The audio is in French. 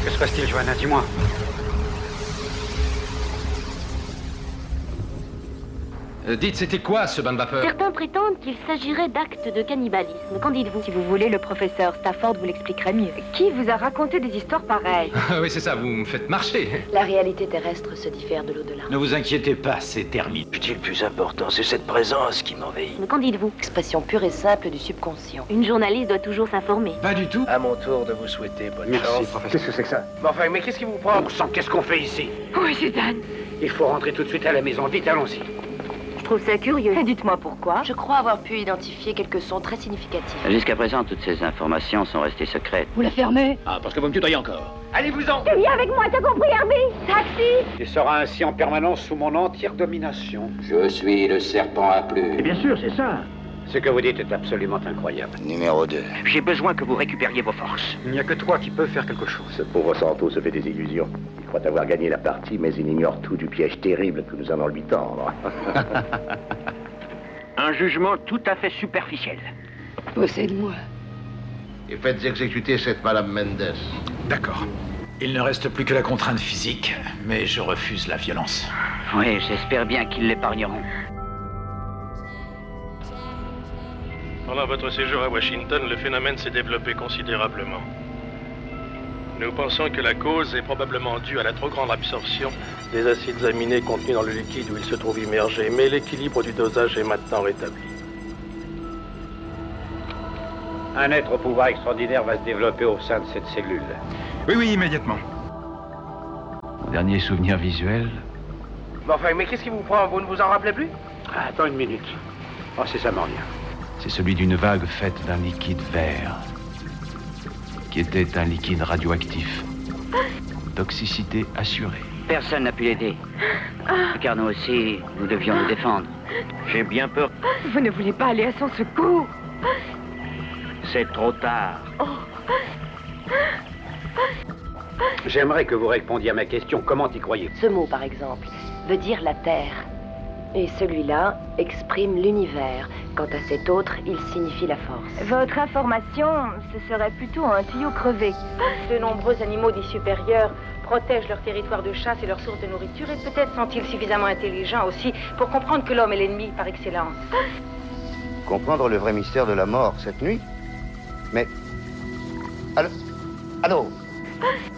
Que se passe-t-il, Johanna? Dis-moi. Dites, c'était quoi ce bain de vapeur? Certains prétendent qu'il s'agirait d'actes de cannibalisme. Qu'en dites-vous? Si vous voulez, le professeur Stafford vous l'expliquerait mieux. Qui vous a raconté des histoires pareilles? Oui, c'est ça, vous me faites marcher. La réalité terrestre se diffère de l'au-delà. Ne vous inquiétez pas, c'est terminé. Je dis le plus important, c'est cette présence qui m'envahit. Mais qu'en dites-vous? Expression pure et simple du subconscient. Une journaliste doit toujours s'informer. Pas du tout. À mon tour de vous souhaiter bonne Merci, chance. professeur. Qu'est-ce que c'est que ça? Mais enfin, mais qu'est-ce qui vous prend? Bon sang, qu'est-ce qu'on fait ici? Oui, c'est Dan. Il faut rentrer tout de suite à la maison. Vite, allons-y. Je trouve ça curieux. Et dites-moi pourquoi. Je crois avoir pu identifier quelques sons très significatifs. Jusqu'à présent, toutes ces informations sont restées secrètes. Vous la fermez? Ah, parce que vous me tutoyez encore. Allez-vous-en! Tu viens avec moi, t'as compris, Herbie? Taxi! Tu seras ainsi en permanence sous mon entière domination. Je suis le serpent à plumes. Bien sûr, c'est ça. Ce que vous dites est absolument incroyable. Numéro 2. J'ai besoin que vous récupériez vos forces. Il n'y a que toi qui peux faire quelque chose. Ce pauvre Santo se fait des illusions. Il croit avoir gagné la partie, mais il ignore tout du piège terrible que nous allons lui tendre. Un jugement tout à fait superficiel. Possède-moi. Et faites exécuter cette Madame Mendes. D'accord. Il ne reste plus que la contrainte physique, mais je refuse la violence. Oui, j'espère bien qu'ils l'épargneront. Pendant votre séjour à Washington, le phénomène s'est développé considérablement. Nous pensons que la cause est probablement due à la trop grande absorption des acides aminés contenus dans le liquide où il se trouve immergé, mais l'équilibre du dosage est maintenant rétabli. Un être au pouvoir extraordinaire va se développer au sein de cette cellule. Oui, immédiatement. Mon dernier souvenir visuel... Mais enfin, mais qu'est-ce qui vous prend? Vous ne vous en rappelez plus? Attends une minute. Oh, c'est ça, Mornia. C'est celui d'une vague faite d'un liquide vert, qui était un liquide radioactif. Toxicité assurée. Personne n'a pu l'aider. Car nous aussi, nous devions nous défendre. J'ai bien peur. Vous ne voulez pas aller à son secours? C'est trop tard. J'aimerais que vous répondiez à ma question. Comment y croyez-vous? Ce mot, par exemple, veut dire la Terre. Et celui-là exprime l'univers. Quant à cet autre, il signifie la force. Votre information, ce serait plutôt un tuyau crevé. De nombreux animaux dits supérieurs protègent leur territoire de chasse et leur source de nourriture, et peut-être sont-ils suffisamment intelligents aussi pour comprendre que l'homme est l'ennemi par excellence. Comprendre le vrai mystère de la mort cette nuit? Mais... Allô?